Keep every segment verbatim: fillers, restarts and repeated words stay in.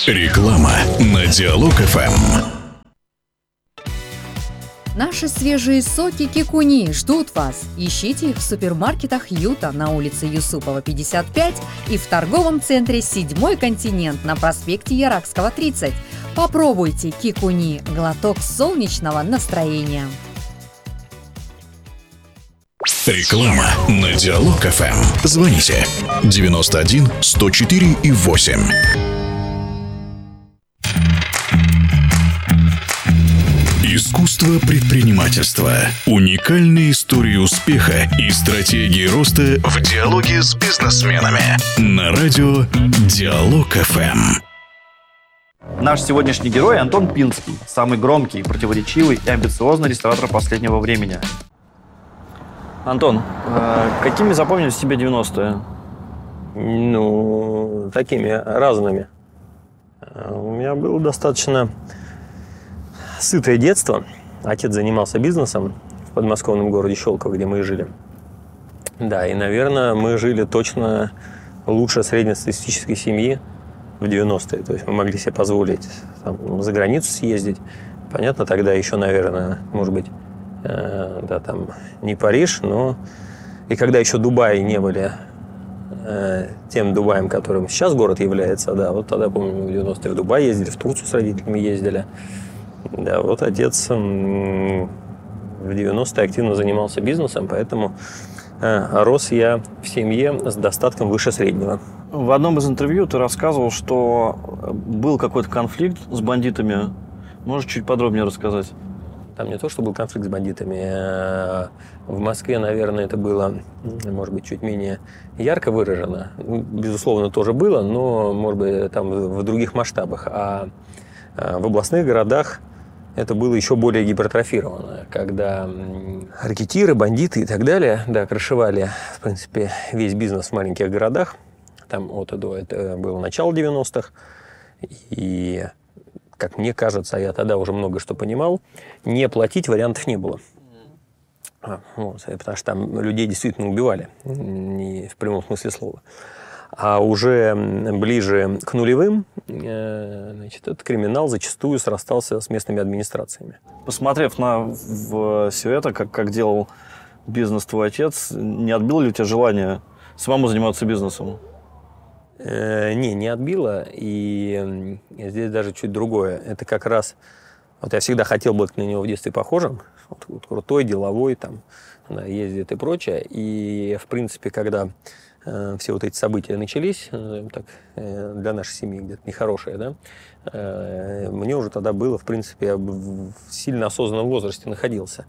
Реклама на Диалог-ФМ. Наши свежие соки Кикуни ждут вас. Ищите их в супермаркетах Юта на улице Юсупова, пятьдесят пять и в торговом центре «Седьмой континент» на проспекте Яракского, тридцать. Попробуйте Кикуни – глоток солнечного настроения. Реклама на Диалог-ФМ. Звоните девяносто один сто четыре и восемь. Искусство предпринимательства. Уникальные истории успеха и стратегии роста в диалоге с бизнесменами. На радио Диалог-ФМ. Наш сегодняшний герой Антон Пинский. Самый громкий, противоречивый и амбициозный ресторатор последнего времени. Антон, э, какими запомнились тебе девяностые? Ну, такими разными. У меня было достаточно сытое детство. Отец занимался бизнесом в подмосковном городе Щелково, где мы и жили. Да, и, наверное, мы жили точно лучше среднестатистической семьи в девяностые. То есть мы могли себе позволить там, за границу съездить. Понятно, тогда еще, наверное, может быть, э, да, там не Париж, но и когда еще Дубаи не были э, тем Дубаем, которым сейчас город является, да, вот тогда, помню, мы в девяностые в Дубай ездили, в Турцию с родителями ездили. Да, вот отец в девяностые активно занимался бизнесом, поэтому э, рос я в семье с достатком выше среднего. В одном из интервью ты рассказывал, что был какой-то конфликт с бандитами. Можешь чуть подробнее рассказать? Там не то, что был конфликт с бандитами. В Москве, наверное, это было, может быть, чуть менее ярко выражено. Безусловно, тоже было, но, может быть, там в других масштабах. А в областных городах это было еще более гипертрофировано, когда ракетиры, бандиты и так далее, да, крышевали, в принципе, весь бизнес в маленьких городах. Там от и до это было начало девяностых. И, как мне кажется, я тогда уже много что понимал, не платить вариантов не было. Вот, потому что там людей действительно убивали, не в прямом смысле слова. А уже ближе к нулевым, значит, этот криминал зачастую срастался с местными администрациями. Посмотрев на все это, как, как делал бизнес твой отец, не отбило ли у тебя желание самому заниматься бизнесом? Э, не, не отбило. И здесь даже чуть другое. Это как раз... Вот я всегда хотел быть на него в детстве похожим. Вот, вот, крутой, деловой, там, да, ездит и прочее. И, в принципе, когда... все вот эти события начались, так, для нашей семьи где-то нехорошие, да, мне уже тогда было, в принципе, я в сильно осознанном возрасте находился.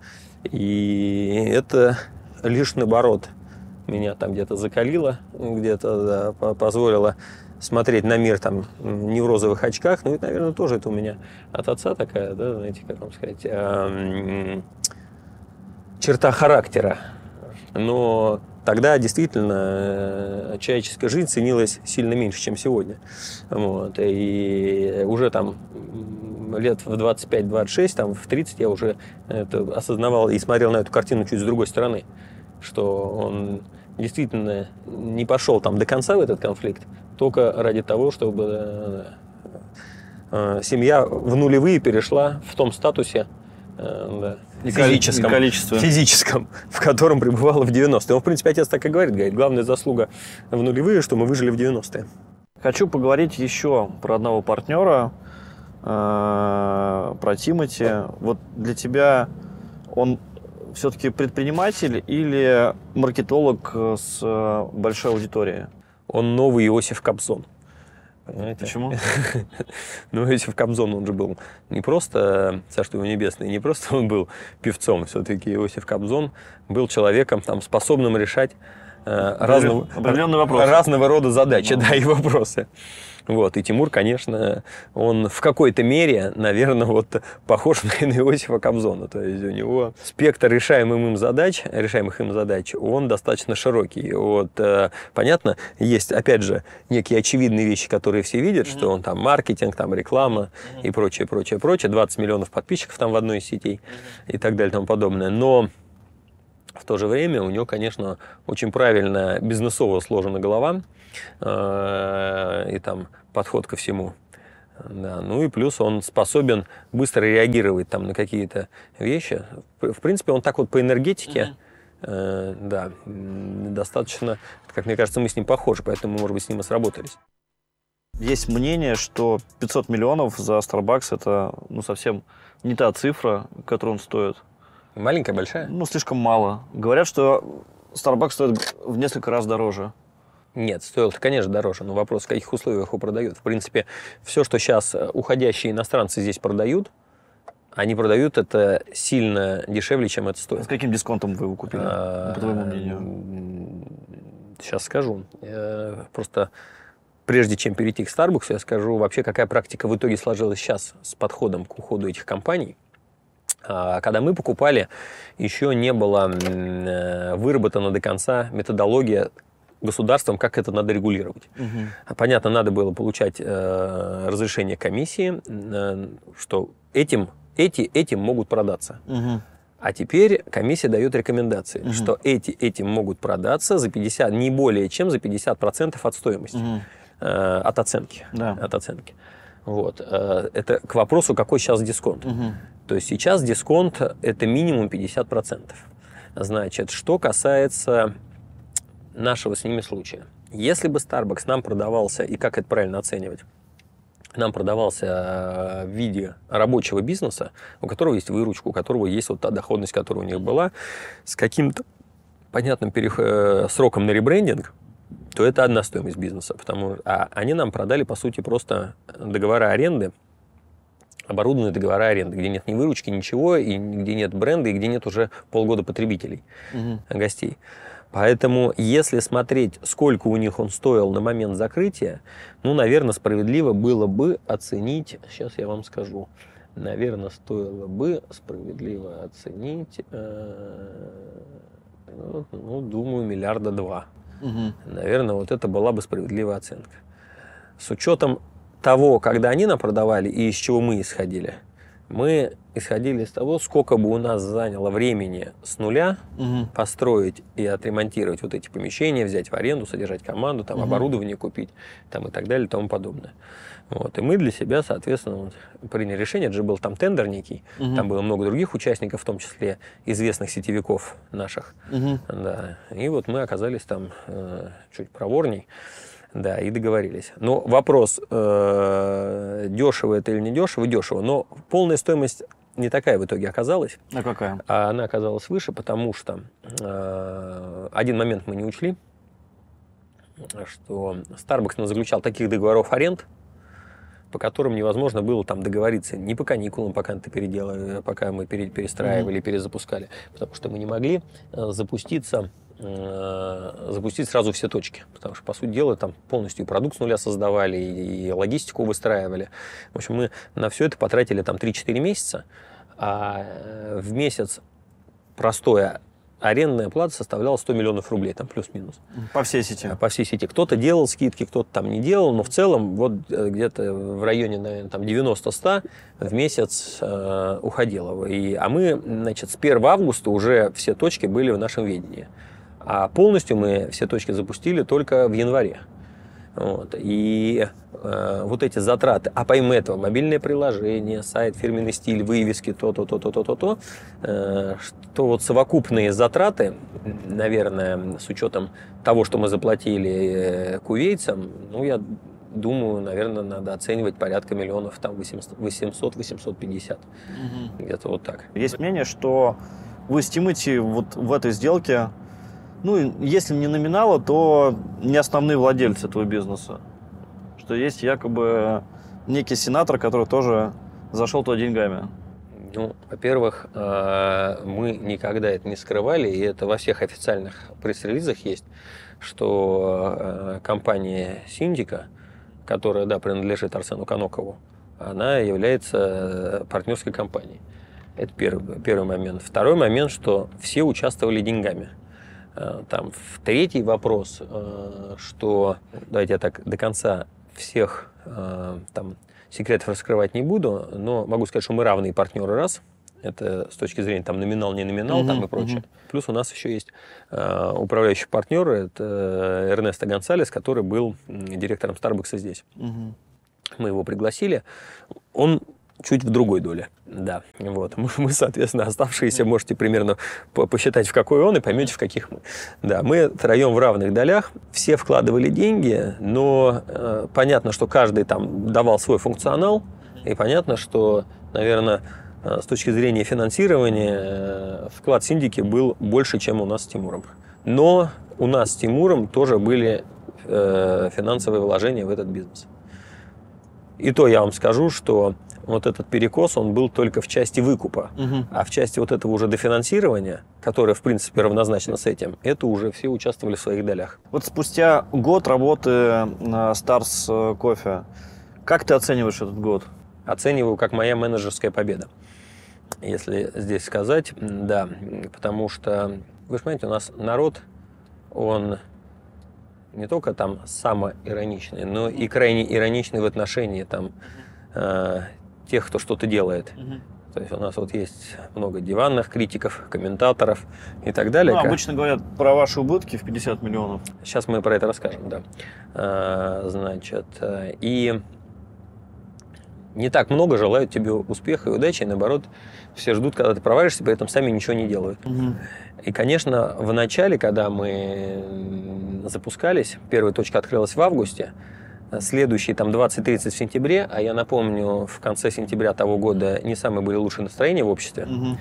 И это лишь наоборот меня там где-то закалило, где-то да, позволило смотреть на мир там не в розовых очках. Ну, это, наверное, тоже это у меня от отца такая, да, знаете, как вам сказать, черта характера. Но тогда действительно человеческая жизнь ценилась сильно меньше, чем сегодня. Вот. И уже там лет в двадцать пять двадцать шесть, там, в тридцать я уже это осознавал и смотрел на эту картину чуть с другой стороны, что он действительно не пошел там до конца в этот конфликт только ради того, чтобы да, семья в нулевые перешла в том статусе, да, физическом, физическом, в котором пребывала в девяностые. Он, в принципе, отец так и говорит, говорит, главная заслуга в нулевые, что мы выжили в девяностые. Хочу поговорить еще про одного партнера, э, про Тимоти. Вот для тебя он все-таки предприниматель или маркетолог с большой аудиторией? Он новый Иосиф Кобзон. Понимаете? Почему? Ну, Иосиф Кобзон, он же был не просто, царство его небесное, не просто он был певцом, все-таки Иосиф Кобзон был человеком, там, способным решать э, разного, разного рода задачи, да, и вопросы. Вот. И Тимур, конечно, он в какой-то мере, наверное, вот похож на Иосифа Кобзона. То есть у него спектр решаемых им задач, решаемых им задач, он достаточно широкий. Вот, понятно, есть, опять же, некие очевидные вещи, которые все видят, mm-hmm. что он там маркетинг, там реклама mm-hmm. и прочее, прочее, прочее. двадцать миллионов подписчиков там в одной из сетей mm-hmm. и так далее и тому подобное. Но в то же время у него, конечно, очень правильно бизнесово сложена голова и там подход ко всему. Да, ну и плюс он способен быстро реагировать там на какие-то вещи. В принципе, он так вот по энергетике, э, да, достаточно, как мне кажется, мы с ним похожи, поэтому, может быть, с ним и сработались. Есть мнение, что пятьсот миллионов за Starbucks это ну, совсем не та цифра, которую он стоит. Маленькая, большая? Ну, слишком мало. Говорят, что Starbucks стоит в несколько раз дороже. Нет, стоило-то, конечно, дороже, но вопрос, в каких условиях его продают. В принципе, все, что сейчас уходящие иностранцы здесь продают, они продают это сильно дешевле, чем это стоит. С каким дисконтом вы его купили, по твоему мнению? Сейчас скажу. Просто прежде чем перейти к Starbucks, я скажу вообще, какая практика в итоге сложилась сейчас с подходом к уходу этих компаний. Когда мы покупали, еще не была выработана до конца методология государством, как это надо регулировать. Угу. Понятно, надо было получать э, разрешение комиссии, э, что этим, эти, этим могут продаться. Угу. А теперь комиссия дает рекомендации, угу. что эти этим могут продаться за пятьдесят, не более чем за пятьдесят процентов от стоимости, угу. э, от оценки. Да. От оценки. Вот. Э, это к вопросу, какой сейчас дисконт. Угу. То есть сейчас дисконт это минимум пятьдесят процентов. Значит, что касается нашего с ними случая. Если бы Starbucks нам продавался, и как это правильно оценивать, нам продавался в виде рабочего бизнеса, у которого есть выручка, у которого есть вот та доходность, которая у них была, с каким-то понятным перех... сроком на ребрендинг, то это одна стоимость бизнеса. Потому... А они нам продали, по сути, просто договора аренды, оборудованные договора аренды, где нет ни выручки, ничего, и где нет бренда, и где нет уже полгода потребителей, угу. гостей. Поэтому, если смотреть, сколько у них он стоил на момент закрытия, ну, наверное, справедливо было бы оценить, сейчас я вам скажу, наверное, стоило бы справедливо оценить, э, ну, ну, думаю, миллиарда два. Угу. Наверное, вот это была бы справедливая оценка. С учетом того, когда они нам продавали и из чего мы исходили, мы исходили из того, сколько бы у нас заняло времени с нуля угу. построить и отремонтировать вот эти помещения, взять в аренду, содержать команду, там, угу. оборудование купить там, и так далее и тому подобное. Вот. И мы для себя, соответственно, вот, приняли решение. Это же был там тендер некий, угу. там было много других участников, в том числе известных сетевиков наших. Угу. Да. И вот мы оказались там э, чуть проворней. Да, и договорились. Но вопрос, э, дешево это или не дешево, дешево. Но полная стоимость не такая в итоге оказалась. А какая? А она оказалась выше, потому что э, один момент мы не учли, что Starbucks заключал таких договоров аренд, по которым невозможно было там договориться ни по каникулам, пока ты переделали, пока мы перестраивали, mm-hmm. перезапускали, потому что мы не могли запуститься, запустить сразу все точки, потому что, по сути дела, там полностью продукт с нуля создавали, и логистику выстраивали. В общем, мы на все это потратили там три-четыре месяца, а в месяц простое арендная плата составляла сто миллионов рублей, там плюс-минус. По всей сети? По всей сети. Кто-то делал скидки, кто-то там не делал, но в целом вот где-то в районе, наверное, там девяносто-сто в месяц э, уходило. И, а мы, значит, с первого августа уже все точки были в нашем ведении. А полностью мы все точки запустили только в январе. Вот. И э, вот эти затраты, а помимо этого мобильное приложение, сайт, фирменный стиль, вывески, то-то, то-то, то-то, то, э, что вот совокупные затраты, наверное, с учетом того, что мы заплатили кувейцам, ну, я думаю, наверное, надо оценивать порядка миллионов, там, восемьсот - восемьсот пятьдесят, угу. где-то вот так. Есть мнение, что вы с Тимати вот в этой сделке, ну, если не номинала, то не основные владельцы этого бизнеса. Что есть якобы некий сенатор, который тоже зашел туда деньгами. Ну, во-первых, мы никогда это не скрывали, и это во всех официальных пресс-релизах есть, что компания Синдика, которая, да, принадлежит Арсену Канокову, она является партнерской компанией. Это первый, первый момент. Второй момент, что все участвовали деньгами. Там, в третий вопрос, что, давайте я так до конца всех там, секретов раскрывать не буду, но могу сказать, что мы равные партнеры, раз. Это с точки зрения там, номинал, не номинал, uh-huh, там и прочее. Uh-huh. Плюс у нас еще есть управляющий партнер, это Эрнесто Гонсалес, который был директором Starbucks здесь. Uh-huh. мы его пригласили, он чуть в другой доле. Да, вот. Мы, мы, соответственно, оставшиеся можете примерно посчитать, в какой он, и поймете, в каких мы. Да, мы троем в равных долях. Все вкладывали деньги, но э, понятно, что каждый там давал свой функционал, и понятно, что, наверное, э, с точки зрения финансирования э, вклад Синдики был больше, чем у нас с Тимуром. Но у нас с Тимуром тоже были э, финансовые вложения в этот бизнес. И то я вам скажу, что вот этот перекос, он был только в части выкупа. Угу. А в части вот этого уже дофинансирования, которое, в принципе, равнозначно с этим, это уже все участвовали в своих долях. Вот спустя год работы на Старс Кофе, как ты оцениваешь этот год? Оцениваю как моя менеджерская победа, если здесь сказать. Да, потому что, вы же понимаете, у нас народ, он не только там самоироничный, но и крайне ироничный в отношении там, э, тех, кто что-то делает. Угу. То есть у нас вот есть много диванных критиков, комментаторов и так далее. Ну, обычно говорят про ваши убытки в пятьдесят миллионов. Сейчас мы про это расскажем, да. А, значит, и не так много желают тебе успеха и удачи, и наоборот, все ждут, когда ты провалишься, при этом сами ничего не делают. Угу. И, конечно, в начале, когда мы запускались, первая точка открылась в августе, следующие там двадцать-тридцать в сентябре, а я напомню, в конце сентября того года не самые были лучшие настроения в обществе. Угу.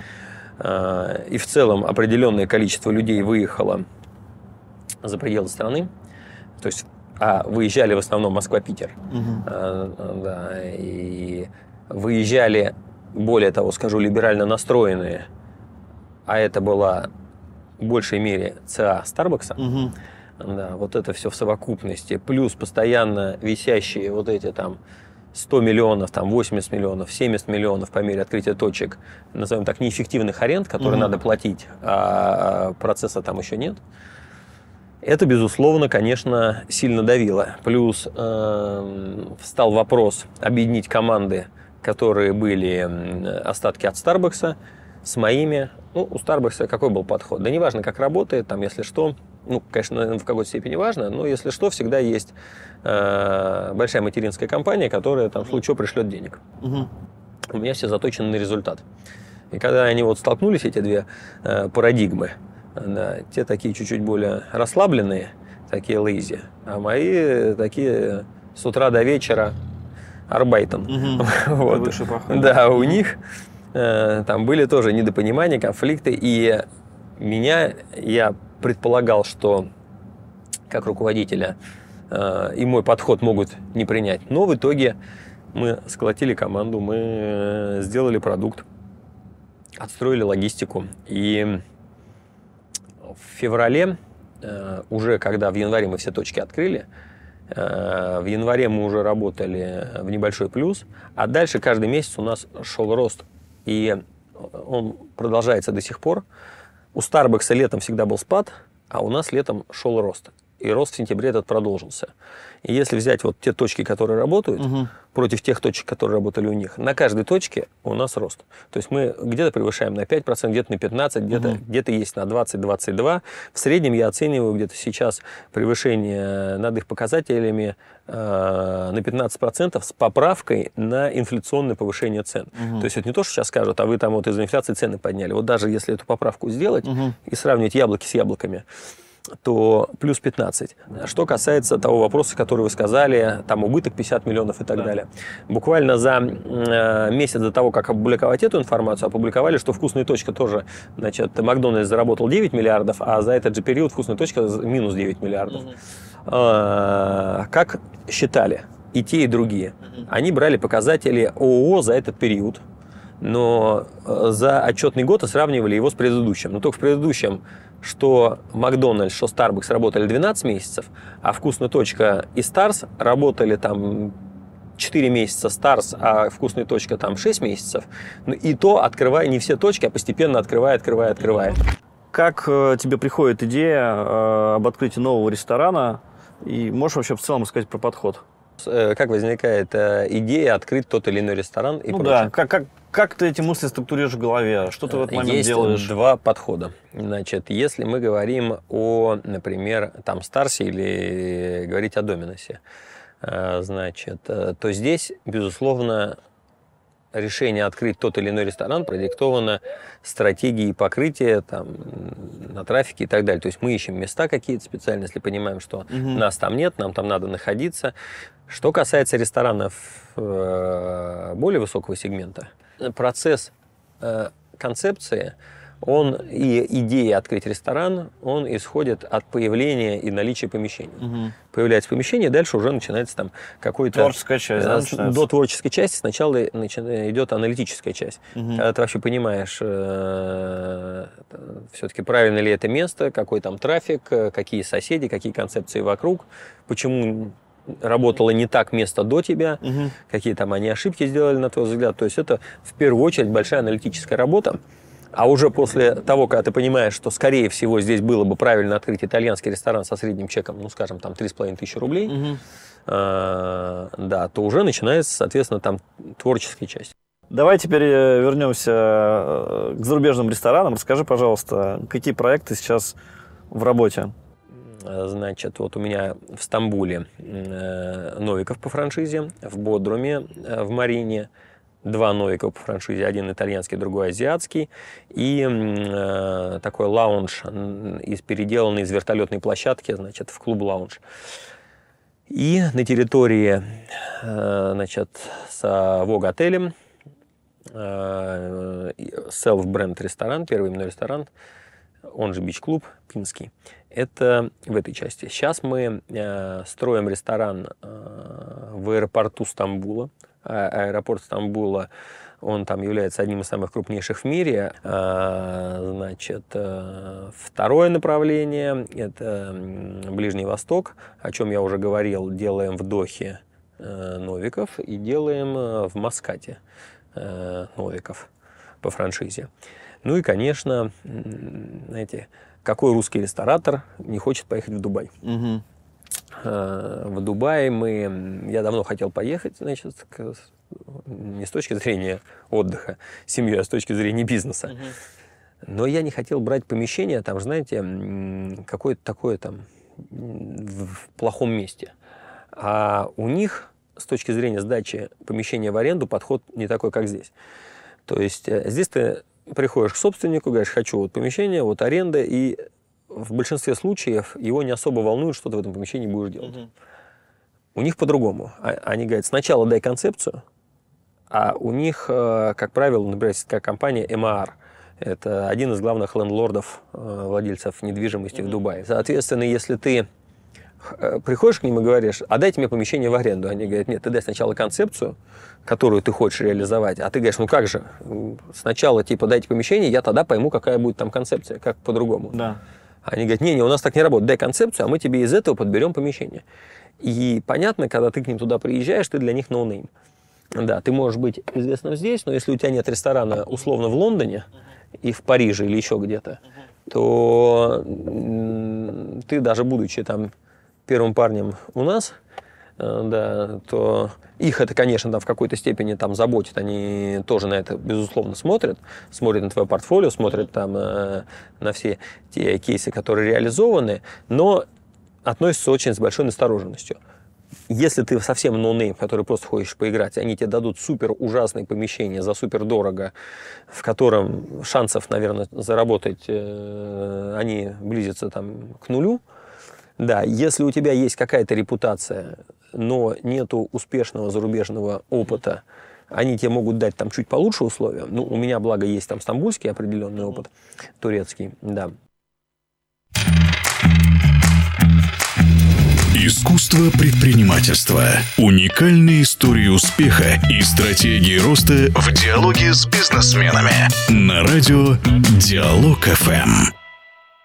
И в целом определенное количество людей выехало за пределы страны. То есть, а выезжали в основном Москва-Питер. Угу. А, да, и выезжали, более того, скажу, либерально настроенные, а это была в большей мере ЦА Старбакса. Угу. Да, вот это все в совокупности, плюс постоянно висящие вот эти там сто миллионов, там восемьдесят миллионов, семьдесят миллионов по мере открытия точек, назовем так, неэффективных аренд, которые mm-hmm. надо платить, а процесса там еще нет. Это, безусловно, конечно, сильно давило. Плюс э, встал вопрос объединить команды, которые были остатки от Старбакса, с моими. Ну, у Старбакса какой был подход? Да неважно, как работает, там, если что, ну, конечно, в какой-то степени важно, но если что, всегда есть э, большая материнская компания, которая там в случае чего пришлет денег. Угу. У меня все заточены на результат. И когда они вот столкнулись, эти две э, парадигмы, да, те такие чуть-чуть более расслабленные, такие лейзи, а мои такие с утра до вечера арбайтен. Угу. Вот. Да, у них э, там были тоже недопонимания, конфликты, и меня, я предполагал, что как руководителя э, и мой подход могут не принять. Но в итоге мы сколотили команду, мы сделали продукт, отстроили логистику. И в феврале, э, уже когда в январе мы все точки открыли, э, в январе мы уже работали в небольшой плюс, а дальше каждый месяц у нас шел рост. И он продолжается до сих пор. У Старбакса летом всегда был спад, а у нас летом шел рост. И рост в сентябре этот продолжился. И если взять вот те точки, которые работают, угу. против тех точек, которые работали у них, на каждой точке у нас рост. То есть мы где-то превышаем на пять процентов, где-то на пятнадцать процентов, где-то, угу. где-то есть на двадцать-двадцать два процента. В среднем я оцениваю где-то сейчас превышение над их показателями э, на пятнадцать процентов с поправкой на инфляционное повышение цен. Угу. То есть это не то, что сейчас скажут, а вы там вот из-за инфляции цены подняли. Вот даже если эту поправку сделать угу. и сравнивать яблоки с яблоками, то плюс пятнадцать. Что касается того вопроса, который вы сказали, там убыток пятьдесят миллионов и так да. далее. Буквально за э, месяц до того, как опубликовать эту информацию, опубликовали, что «Вкусная точка» тоже, значит, Макдональдс заработал девять миллиардов, а за этот же период «Вкусная точка» минус девять миллиардов. Угу. Э, как считали и те, и другие? Угу. Они брали показатели ООО за этот период, но за отчетный год и сравнивали его с предыдущим. Но только в предыдущем что Макдональдс, что Starbucks работали двенадцать месяцев, а Вкусная точка и Старс работали там четыре месяца Старс, а Вкусная точка там шесть месяцев. Ну, и то открывая не все точки, а постепенно открывая, открывая, открывая. Как э, тебе приходит идея э, об открытии нового ресторана? И можешь вообще в целом сказать про подход? Как возникает э, идея открыть тот или иной ресторан и ну прочее? Да, как, как, как ты эти мысли структурируешь в голове? Что ты в этот момент Есть делаешь? Есть два подхода. Значит, если мы говорим о, например, там Старсе или говорить о Доминосе, значит, то здесь, безусловно, решение открыть тот или иной ресторан продиктовано стратегией покрытия там, на трафике и так далее. То есть мы ищем места какие-то специально, если понимаем, что угу. нас там нет, нам там надо находиться. Что касается ресторанов э, более высокого сегмента, процесс э, концепции, он и идея открыть ресторан, он исходит от появления и наличия помещения. Угу. Появляется помещение, дальше уже начинается там какой-то... Творческая часть, да, начинается? До творческой части сначала идет аналитическая часть. Угу. Когда ты вообще понимаешь, э, все-таки правильно ли это место, какой там трафик, какие соседи, какие концепции вокруг, почему работало не так место до тебя, угу. какие там они ошибки сделали, на твой взгляд. То есть это в первую очередь большая аналитическая работа. А уже после того, когда ты понимаешь, что, скорее всего, здесь было бы правильно открыть итальянский ресторан со средним чеком, ну, скажем, там, три с половиной тысячи рублей, угу. э, да, то уже начинается, соответственно, там творческая часть. Давай теперь вернемся к зарубежным ресторанам. Расскажи, пожалуйста, какие проекты сейчас в работе? Значит, вот у меня в Стамбуле э, Новиков по франшизе, в Бодруме, э, в Марине, два Новикова по франшизе, один итальянский, другой азиатский, и э, такой лаунж, из, переделанный из вертолетной площадки, значит, в клуб-лаунж. И на территории, э, значит, с Vogue-отелем, э, селф-бренд ресторан, первый именной ресторан, он же бич-клуб, Пинский. Это в этой части. Сейчас мы э, строим ресторан э, в аэропорту Стамбула. Аэропорт Стамбула, он там является одним из самых крупнейших в мире. Значит, второе направление – это Ближний Восток, о чем я уже говорил. Делаем в Дохе Новиков и делаем в Маскате Новиков по франшизе. Ну и, конечно, знаете, какой русский ресторатор не хочет поехать в Дубай? Угу. В Дубае мы... Я давно хотел поехать, значит, к, не с точки зрения отдыха с семьей, а с точки зрения бизнеса. Uh-huh. Но я не хотел брать помещение, там, знаете, какое-то такое там в плохом месте. А у них с точки зрения сдачи помещения в аренду подход не такой, как здесь. То есть здесь ты приходишь к собственнику, говоришь, хочу вот помещение, вот аренда, и в большинстве случаев его не особо волнует, что ты в этом помещении будешь делать. Угу. У них по-другому. Они говорят, сначала дай концепцию, а у них, как правило, например, такая компания эм а эр. Это один из главных лендлордов, владельцев недвижимости угу. в Дубае. Соответственно, если ты приходишь к ним и говоришь, а дайте мне помещение в аренду. Они говорят, нет, ты дай сначала концепцию, которую ты хочешь реализовать, а ты говоришь, ну как же, сначала типа дайте помещение, я тогда пойму, какая будет там концепция, как по-другому. Да. Они говорят, не-не, у нас так не работает, дай концепцию, а мы тебе из этого подберем помещение. И понятно, когда ты к ним туда приезжаешь, ты для них ноунейм. Да, ты можешь быть известным здесь, но если у тебя нет ресторана условно в Лондоне и в Париже или еще где-то, то ты даже будучи там первым парнем у нас, да, то их это, конечно, там в какой-то степени там заботит, они тоже на это, безусловно, смотрят, смотрят на твое портфолио, смотрят там э, на все те кейсы, которые реализованы, но относятся очень с большой настороженностью. Если ты совсем ноунейм, который просто хочешь поиграть, они тебе дадут супер ужасное помещение за супер дорого, в котором шансов, наверное, заработать э, они близятся там к нулю. Да, если у тебя есть какая-то репутация, но нету успешного зарубежного опыта, они тебе могут дать там чуть получше условия. Ну, у меня, благо, есть там стамбульский определенный опыт, турецкий, да. Искусство предпринимательства. Уникальные истории успеха и стратегии роста в диалоге с бизнесменами. На радио Диалог эф эм.